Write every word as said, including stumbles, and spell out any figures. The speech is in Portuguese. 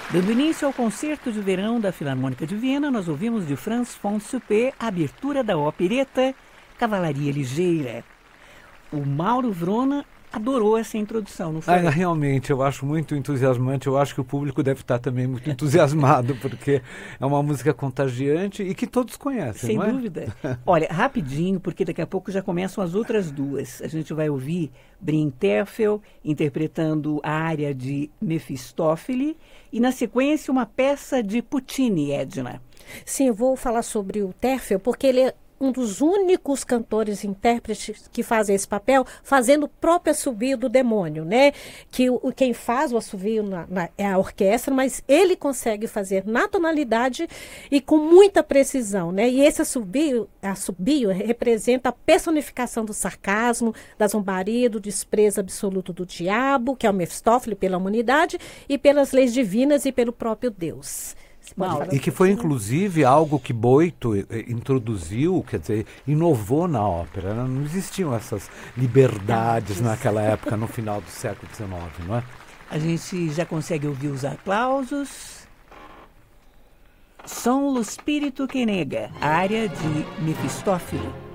Dando início ao concerto de verão da Filarmônica de Viena, nós ouvimos de Franz von Suppé a abertura da opereta Cavalaria Ligeira. O Mauro Vrona adorou essa introdução, não foi? Ah, realmente, eu acho muito entusiasmante. Eu acho que o público deve estar também muito entusiasmado, porque é uma música contagiante e que todos conhecem, Sem não é? dúvida. Olha, rapidinho, porque daqui a pouco já começam as outras duas. A gente vai ouvir Bryn Terfel interpretando a área de Mefistófele e, na sequência, uma peça de Puccini, Edna. Sim, eu vou falar sobre o Terfel, porque ele é um dos únicos cantores e intérpretes que fazem esse papel, fazendo o próprio assovio do demônio, né? Que o, quem faz o assovio na, na, é a orquestra, mas ele consegue fazer na tonalidade e com muita precisão, né? E esse assobio, assobio representa a personificação do sarcasmo, da zombaria, do desprezo absoluto do diabo, que é o Mefistófele pela humanidade, e pelas leis divinas e pelo próprio Deus. E que foi, inclusive, algo que Boito introduziu, quer dizer, inovou na ópera. Não existiam essas liberdades naquela época, no final do século dezenove, não é? A gente já consegue ouvir os aplausos. Som lo spirito que nega, a área de Mefistófele.